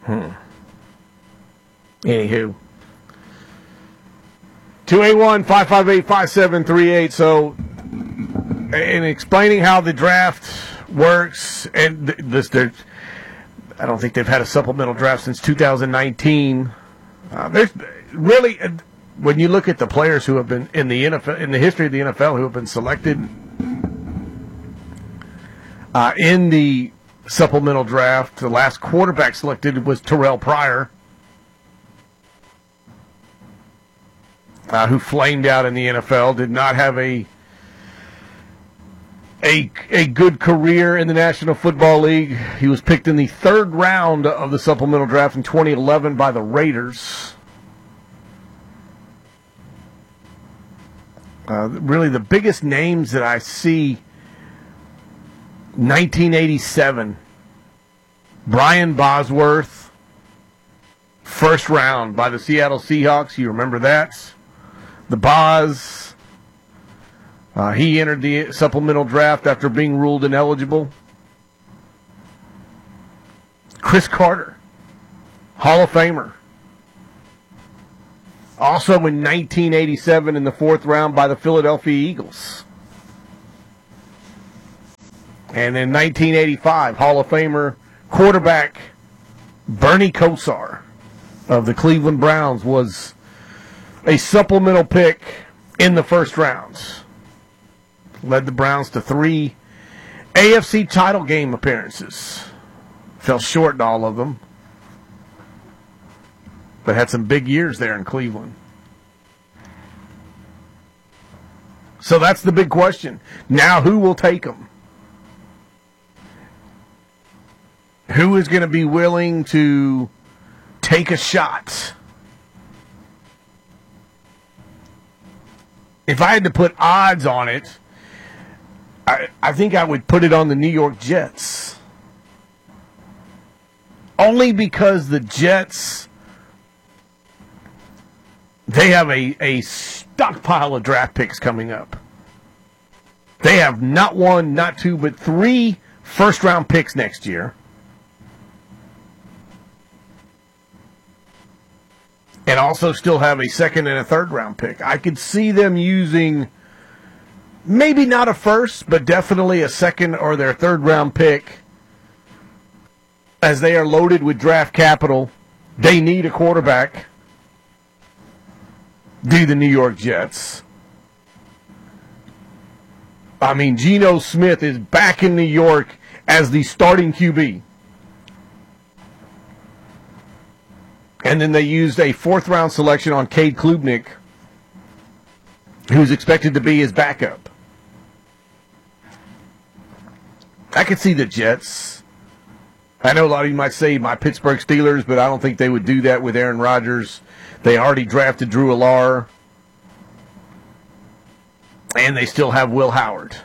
Anywho. 281-558-5738. So, in explaining how the draft works, and I don't think they've had a supplemental draft since 2019. There's really, when you look at the players who have been in the NFL, in the history of the NFL, who have been selected in the supplemental draft, the last quarterback selected was Terrell Pryor, who flamed out in the NFL, did not have a good career in the National Football League. He was picked in the third round of the supplemental draft in 2011 by the Raiders. Really, the biggest names that I see, 1987, Brian Bosworth, first round by the Seattle Seahawks. You remember that? The Boz. He entered the supplemental draft after being ruled ineligible. Chris Carter, Hall of Famer. Also in 1987 in the fourth round by the Philadelphia Eagles. And in 1985, Hall of Famer quarterback Bernie Kosar of the Cleveland Browns was a supplemental pick in the first rounds. Led the Browns to 3 AFC title game appearances. Fell short in all of them, but had some big years there in Cleveland. So that's the big question. Now, who will take them? Who is going to be willing to take a shot? If I had to put odds on it, I think I would put it on the New York Jets. Only because the Jets, they have a stockpile of draft picks coming up. They have not 1, not 2, but 3 first-round picks next year. And also still have a second and a third-round pick. I could see them using maybe not a first, but definitely a second or their third-round pick, as they are loaded with draft capital. They need a quarterback. Do the New York Jets. I mean, Geno Smith is back in New York as the starting QB. And then they used a fourth-round selection on Cade Klubnik, who's expected to be his backup. I could see the Jets. I know a lot of you might say my Pittsburgh Steelers, but I don't think they would do that with Aaron Rodgers. They already drafted Drew Allar, and they still have Will Howard.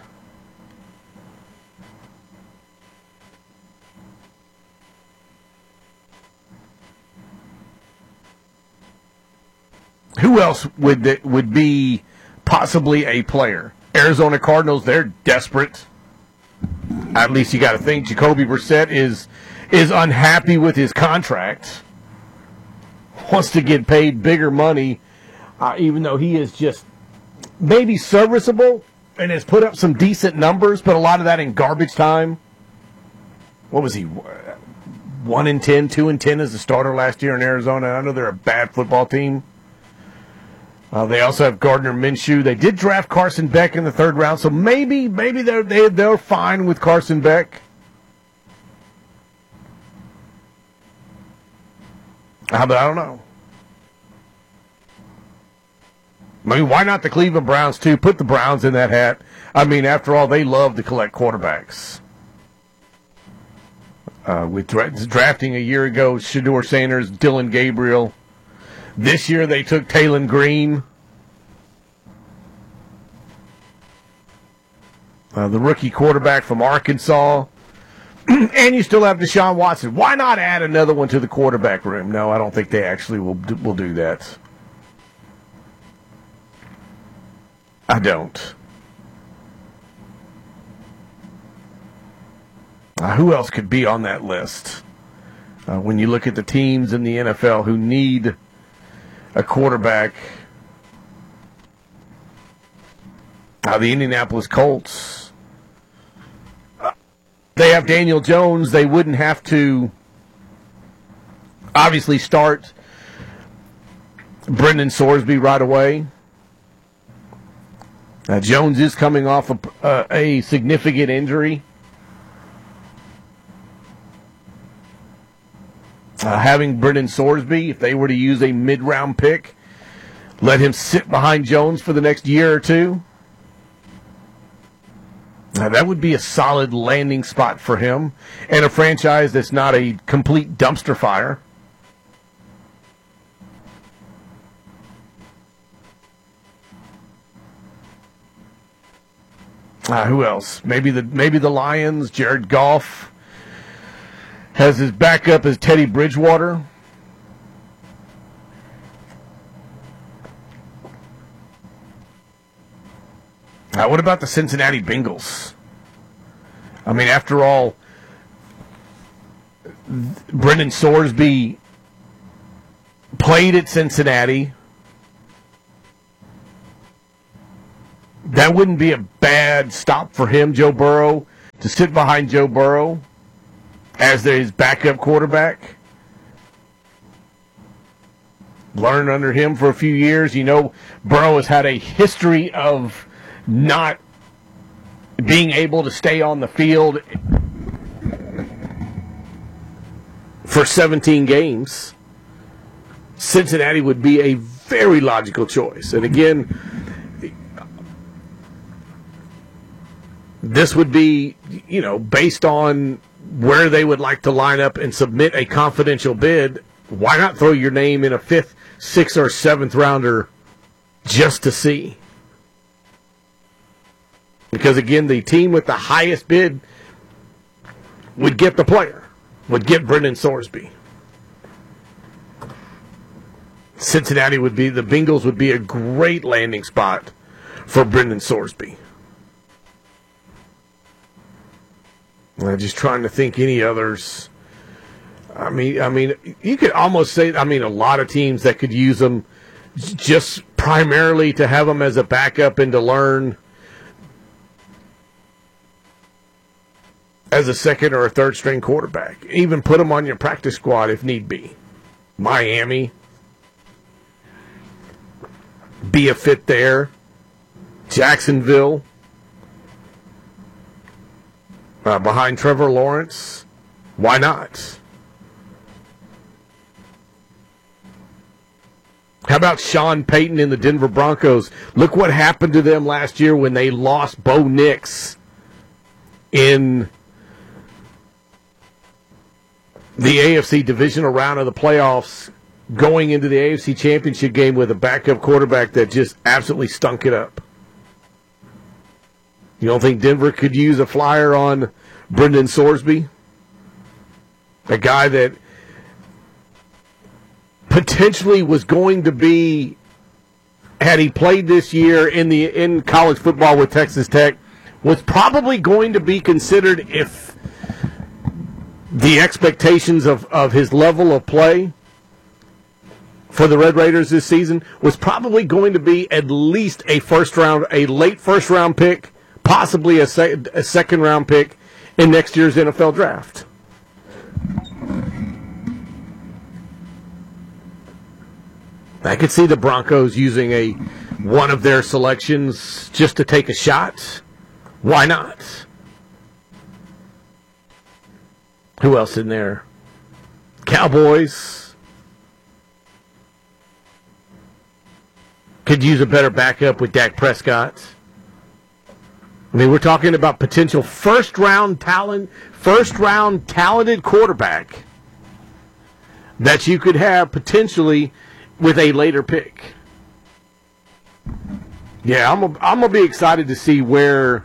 Who else would be possibly a player? Arizona Cardinals, they're desperate. At least you got to think Jacoby Brissett is unhappy with his contract. Wants to get paid bigger money, even though he is just maybe serviceable and has put up some decent numbers, but a lot of that in garbage time. What was he? 1-10, 2-10 as a starter last year in Arizona. I know they're a bad football team. They also have Gardner Minshew. They did draft Carson Beck in the third round, so maybe they're fine with Carson Beck. But I don't know. I mean, why not the Cleveland Browns, too? Put the Browns in that hat. I mean, after all, they love to collect quarterbacks. With drafting a year ago, Shedeur Sanders, Dylan Gabriel. This year they took Taylon Green. The rookie quarterback from Arkansas. And you still have Deshaun Watson. Why not add another one to the quarterback room? No, I don't think they actually will do that. I don't. Who else could be on that list? When you look at the teams in the NFL who need a quarterback, the Indianapolis Colts, they have Daniel Jones. They wouldn't have to obviously start Brendan Sorsby right away. Jones is coming off a significant injury. Having Brendan Sorsby, if they were to use a mid-round pick, let him sit behind Jones for the next year or two, that would be a solid landing spot for him and a franchise that's not a complete dumpster fire. Who else? Maybe the Lions. Jared Goff has his backup as Teddy Bridgewater. What about the Cincinnati Bengals? I mean, after all, Brendan Sorsby played at Cincinnati. That wouldn't be a bad stop for him, Joe Burrow, to sit behind Joe Burrow as his backup quarterback. Learn under him for a few years. You know, Burrow has had a history of not being able to stay on the field for 17 games. Cincinnati would be a very logical choice. And again, this would be, based on where they would like to line up and submit a confidential bid. Why not throw your name in a 5th, 6th, or 7th rounder just to see? Because, again, the team with the highest bid would get the player, would get Brendan Sorsby. Cincinnati the Bengals would be a great landing spot for Brendan Sorsby. I'm just trying to think any others. I mean, you could almost say, a lot of teams that could use them just primarily to have them as a backup and to learn as a second or a third string quarterback. Even put them on your practice squad if need be. Miami, be a fit there. Jacksonville, behind Trevor Lawrence. Why not? How about Sean Payton and the Denver Broncos? Look what happened to them last year when they lost Bo Nix in the AFC divisional round of the playoffs, going into the AFC championship game with a backup quarterback that just absolutely stunk it up. You don't think Denver could use a flyer on Brendan Sorsby? A guy that potentially was going to be, had he played this year in college football with Texas Tech, was probably going to be considered, if the expectations of his level of play for the Red Raiders this season was probably going to be at least a late first round pick, possibly a second round pick in next year's NFL draft. I could see the Broncos using one of their selections just to take a shot. Why not? Who else in there? Cowboys could use a better backup with Dak Prescott. I mean, we're talking about potential first-round talented quarterback that you could have potentially with a later pick. Yeah, I'm gonna be excited to see where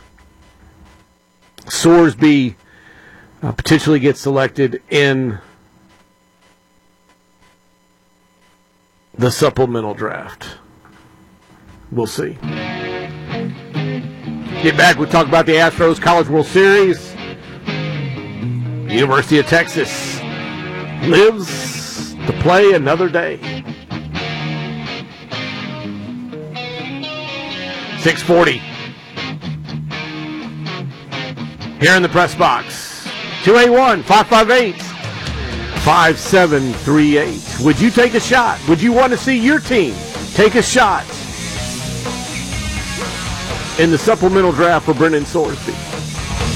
Sorsby potentially gets selected in the supplemental draft. We'll see. Get back, we'll talk about the Astros College World Series. University of Texas lives to play another day. 6:40. Here in the press box. 281-558-5738. Would you take a shot? Would you want to see your team take a shot in the supplemental draft for Brennan Sorsby?